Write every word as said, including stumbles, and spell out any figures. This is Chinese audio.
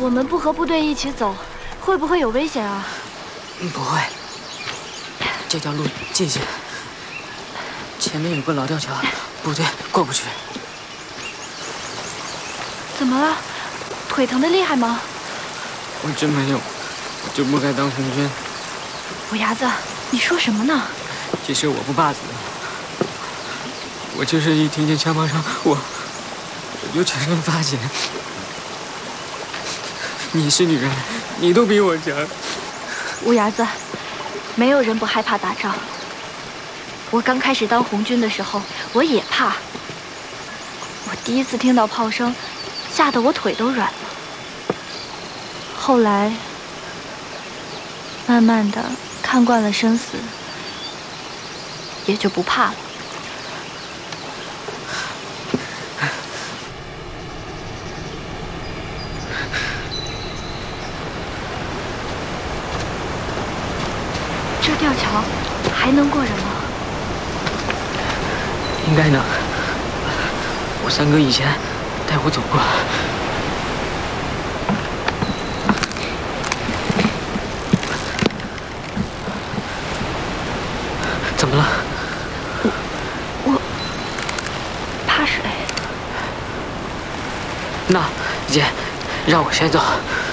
我们不和部队一起走，会不会有危险啊？ 不会，这条路近些，前面有个老吊桥，部队过不去。 怎么了？腿疼得厉害吗？ 我真没有，我就不该当红军。 五伢子，你说什么呢？ 其实我不怕死，我就是一听见枪炮声，我我就全身发紧。你是女人，你都比我强。 乌伢子，没有人不害怕打仗。我刚开始当红军的时候，我也怕。我第一次听到炮声，吓得我腿都软了。后来，慢慢的看惯了生死，也就不怕了。这吊桥还能过人吗？ 应该能。我三哥以前带我走过。怎么了？ 我我怕水。 那姐，让我先走。